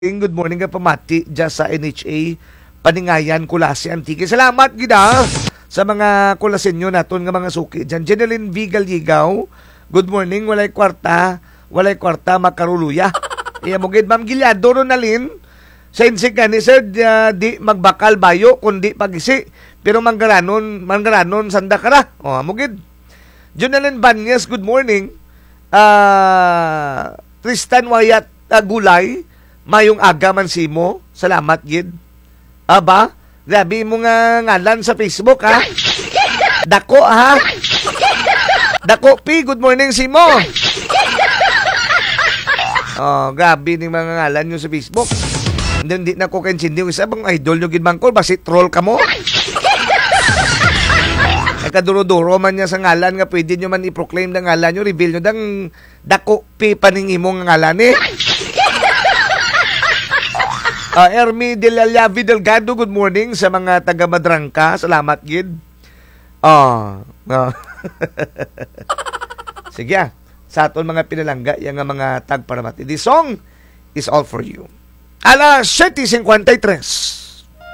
Good morning ka pamati dyan sa NHA Paningayan, Kulasi, Antique. Salamat gida sa mga kulasin nyo naton nga mga suki dyan. Jeneline V. Galyigaw, good morning. Walay kwarta, makaruluya. Iya mo gid Ma'am Gilyado Ronalyn, sa insik ka ni Sir, di magbakal bayo, kundi pagisi. Pero manggaranon sanda ka na. O, mo gid. Jeneline Banyes, good morning. Tristan Wayat Gulay, mayong aga man simo. Salamat gid. Aba, grabe mo nga ngalan sa Facebook ha. Dako ha. Dako P, good morning simo. Oh, grabe ni mga ngalan nyo sa Facebook. Hindi na ko kansindi yung isa bang idol nyo gid bangkol, basi troll ka mo. Ay kaduro-duro man niya sa ngalan nga pwede nyo man i-proclaim na ngalan nyo, reveal nyo dang Dako P paning imong ngalan eh. Ermi Delallavi Delgado, good morning sa mga taga Madrangka. Salamat gid. Sige sa aton mga pinalangga yang mga tagparamati. This song is all for you. Alas 7:53.